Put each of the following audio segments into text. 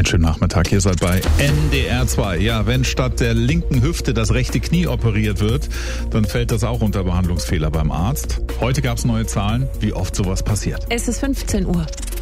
Schönen Nachmittag, ihr seid bei NDR 2. Ja, wenn statt der linken Hüfte das rechte Knie operiert wird, dann fällt das auch unter Behandlungsfehler beim Arzt. Heute gab es neue Zahlen, wie oft sowas passiert. Es ist 15 Uhr.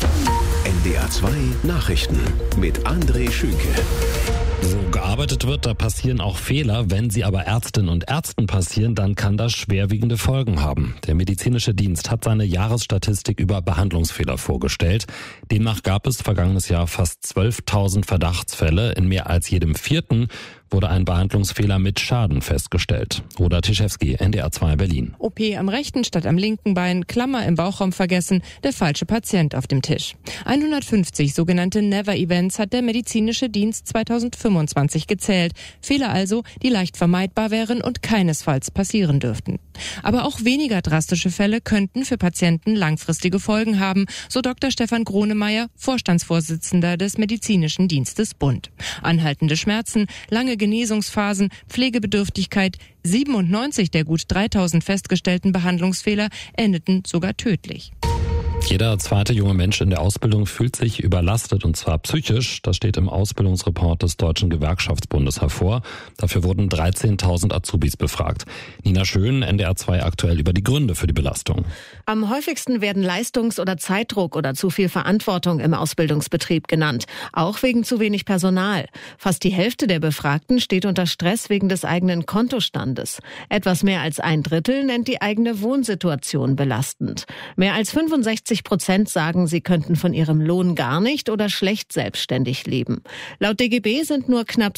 NDR 2 Nachrichten mit André Schünke. Wo gearbeitet wird, da passieren auch Fehler. Wenn sie aber Ärztinnen und Ärzten passieren, dann kann das schwerwiegende Folgen haben. Der medizinische Dienst hat seine Jahresstatistik über Behandlungsfehler vorgestellt. Demnach gab es vergangenes Jahr fast 12.000 Verdachtsfälle. In mehr als jedem vierten wurde ein Behandlungsfehler mit Schaden festgestellt. Roda Tischewski, NDR 2 Berlin. OP am rechten statt am linken Bein, Klammer im Bauchraum vergessen, der falsche Patient auf dem Tisch. 150 sogenannte Never-Events hat der medizinische Dienst 2025 gezählt. Fehler also, die leicht vermeidbar wären und keinesfalls passieren dürften. Aber auch weniger drastische Fälle könnten für Patienten langfristige Folgen haben, so Dr. Stefan Gronemeyer, Vorstandsvorsitzender des Medizinischen Dienstes Bund. Anhaltende Schmerzen, lange Genesungsphasen, Pflegebedürftigkeit, 97 der gut 3000 festgestellten Behandlungsfehler endeten sogar tödlich. Jeder zweite junge Mensch in der Ausbildung fühlt sich überlastet, und zwar psychisch. Das steht im Ausbildungsreport des Deutschen Gewerkschaftsbundes hervor. Dafür wurden 13.000 Azubis befragt. Nina Schön, NDR 2 aktuell über die Gründe für die Belastung. Am häufigsten werden Leistungs- oder Zeitdruck oder zu viel Verantwortung im Ausbildungsbetrieb genannt. Auch wegen zu wenig Personal. Fast die Hälfte der Befragten steht unter Stress wegen des eigenen Kontostandes. Etwas mehr als 1/3 nennt die eigene Wohnsituation belastend. Mehr als 65% sagen, sie könnten von ihrem Lohn gar nicht oder schlecht selbstständig leben. Laut DGB sind nur knapp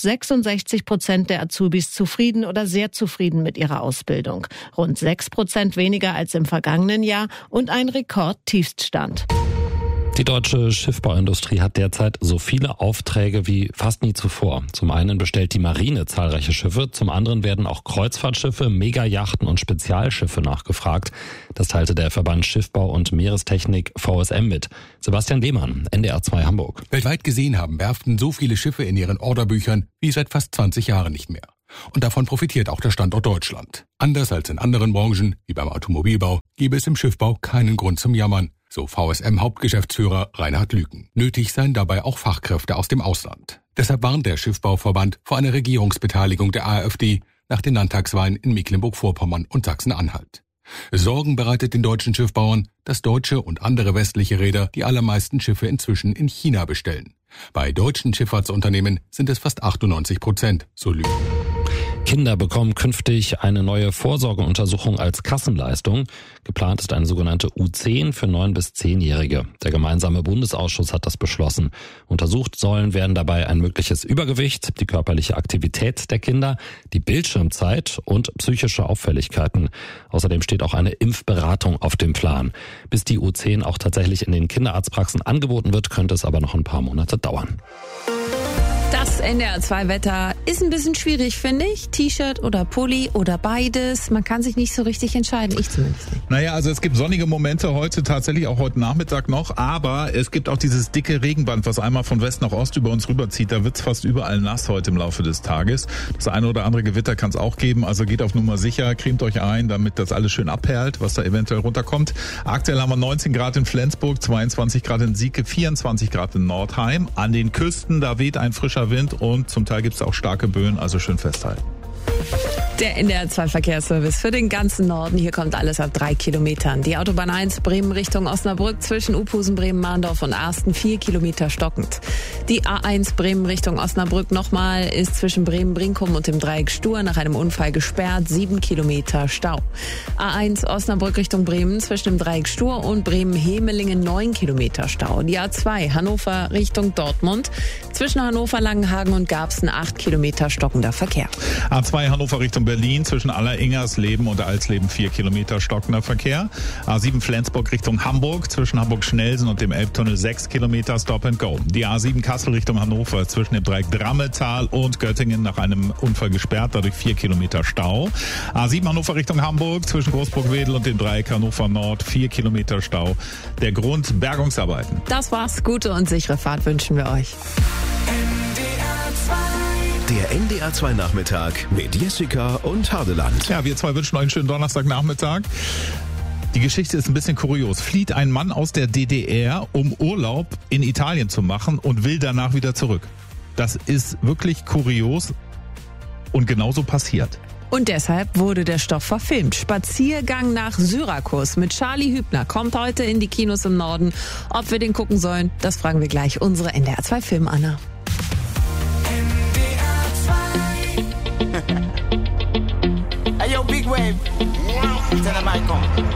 66% der Azubis zufrieden oder sehr zufrieden mit ihrer Ausbildung. Rund 6% weniger als im vergangenen Jahr und ein Rekordtiefststand. Die deutsche Schiffbauindustrie hat derzeit so viele Aufträge wie fast nie zuvor. Zum einen bestellt die Marine zahlreiche Schiffe, zum anderen werden auch Kreuzfahrtschiffe, Megayachten und Spezialschiffe nachgefragt. Das teilte der Verband Schiffbau und Meerestechnik VSM mit. Sebastian Lehmann, NDR 2 Hamburg. Weltweit gesehen haben Werften so viele Schiffe in ihren Orderbüchern wie seit fast 20 Jahren nicht mehr. Und davon profitiert auch der Standort Deutschland. Anders als in anderen Branchen, wie beim Automobilbau, gäbe es im Schiffbau keinen Grund zum Jammern. So VSM-Hauptgeschäftsführer Reinhard Lüken. Nötig seien dabei auch Fachkräfte aus dem Ausland. Deshalb warnt der Schiffbauverband vor einer Regierungsbeteiligung der AfD nach den Landtagswahlen in Mecklenburg-Vorpommern und Sachsen-Anhalt. Sorgen bereitet den deutschen Schiffbauern, dass deutsche und andere westliche Reeder die allermeisten Schiffe inzwischen in China bestellen. Bei deutschen Schifffahrtsunternehmen sind es fast 98%, so Lüken. Kinder bekommen künftig eine neue Vorsorgeuntersuchung als Kassenleistung. Geplant ist eine sogenannte U10 für 9- bis 10-Jährige. Der gemeinsame Bundesausschuss hat das beschlossen. Untersucht sollen werden dabei ein mögliches Übergewicht, die körperliche Aktivität der Kinder, die Bildschirmzeit und psychische Auffälligkeiten. Außerdem steht auch eine Impfberatung auf dem Plan. Bis die U10 auch tatsächlich in den Kinderarztpraxen angeboten wird, könnte es aber noch ein paar Monate dauern. Das NDR 2 Wetter ist ein bisschen schwierig, finde ich. T-Shirt oder Pulli oder beides. Man kann sich nicht so richtig entscheiden. Ich zumindest nicht. Naja, also es gibt sonnige Momente heute, tatsächlich auch heute Nachmittag noch. Aber es gibt auch dieses dicke Regenband, was einmal von West nach Ost über uns rüberzieht. Da wird's fast überall nass heute im Laufe des Tages. Das eine oder andere Gewitter kann es auch geben. Also geht auf Nummer sicher, cremt euch ein, damit das alles schön abperlt, was da eventuell runterkommt. Aktuell haben wir 19 Grad in Flensburg, 22 Grad in Sieke, 24 Grad in Nordheim. An den Küsten, da weht ein frischer Wind und zum Teil gibt es auch starke Böen, also schön festhalten. Der NDR 2 Verkehrsservice für den ganzen Norden. Hier kommt alles ab 3 Kilometern. Die Autobahn 1 Bremen Richtung Osnabrück zwischen Uphusen, Bremen, Mahndorf und Arsten 4 Kilometer stockend. Die A1 Bremen Richtung Osnabrück nochmal ist zwischen Bremen, Brinkum und dem Dreieck Stur nach einem Unfall gesperrt. 7 Kilometer Stau. A1 Osnabrück Richtung Bremen zwischen dem Dreieck Stur und Bremen-Hemelingen 9 Kilometer Stau. Die A2 Hannover Richtung Dortmund zwischen Hannover, Langenhagen und Garbsen 8 Kilometer stockender Verkehr. A2 Hannover Richtung Berlin zwischen Alleringersleben und Alsleben 4 Kilometer stockender Verkehr. A7 Flensburg Richtung Hamburg zwischen Hamburg-Schnellsen und dem Elbtunnel 6 Kilometer Stop and Go. Die A7 Kassel Richtung Hannover zwischen dem Dreieck Drammetal und Göttingen nach einem Unfall gesperrt, dadurch 4 Kilometer Stau. A7 Hannover Richtung Hamburg zwischen Großburg-Wedel und dem Dreieck Hannover Nord 4 Kilometer Stau. Der Grund Bergungsarbeiten. Das war's. Gute und sichere Fahrt wünschen wir euch. Der NDR 2 Nachmittag mit Jessica und Hardeland. Ja, wir zwei wünschen euch einen schönen Donnerstagnachmittag. Die Geschichte ist ein bisschen kurios. Flieht ein Mann aus der DDR, um Urlaub in Italien zu machen und will danach wieder zurück. Das ist wirklich kurios und genauso passiert. Und deshalb wurde der Stoff verfilmt. Spaziergang nach Syrakus mit Charlie Hübner kommt heute in die Kinos im Norden. Ob wir den gucken sollen, das fragen wir gleich unsere NDR 2 Film-Anna. Hey yo, Big Wave. Tell them I come.